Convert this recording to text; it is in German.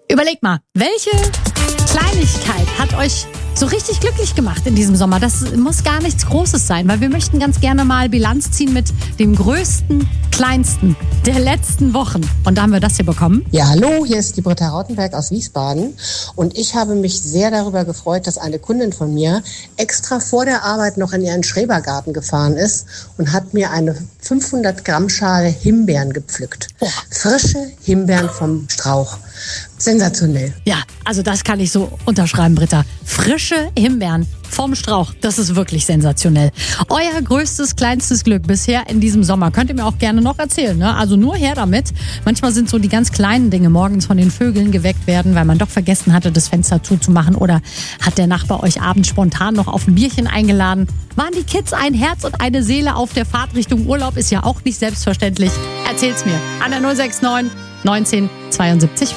Überlegt mal, welche Kleinigkeit hat euch so richtig glücklich gemacht in diesem Sommer? Das muss gar nichts Großes sein, weil wir möchten ganz gerne mal Bilanz ziehen mit dem größten, kleinsten der letzten Wochen. Und da haben wir das hier bekommen. Ja, hallo, hier ist die Britta Rautenberg aus Wiesbaden. Und ich habe mich sehr darüber gefreut, dass eine Kundin von mir extra vor der Arbeit noch in ihren Schrebergarten gefahren ist und hat mir eine 500 Gramm Schale Himbeeren gepflückt. Oh. Frische Himbeeren vom Strauch. Sensationell. Ja, also das kann ich so unterschreiben, Britta. Frische Himbeeren vom Strauch, das ist wirklich sensationell. Euer größtes, kleinstes Glück bisher in diesem Sommer könnt ihr mir auch gerne noch erzählen, ne? Also nur her damit. Manchmal sind so die ganz kleinen Dinge morgens von den Vögeln geweckt werden, weil man doch vergessen hatte, das Fenster zuzumachen, oder hat der Nachbar euch abends spontan noch auf ein Bierchen eingeladen. Waren die Kids ein Herz und eine Seele auf der Fahrt Richtung Urlaub? Ist ja auch nicht selbstverständlich. Erzählt's mir an der 069 19 72